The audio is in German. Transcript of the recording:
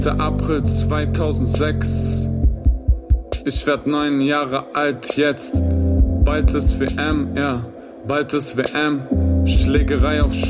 April 2006. Ich werd 9 Jahre alt jetzt. Bald ist WM, ja, bald ist WM. Schlägerei auf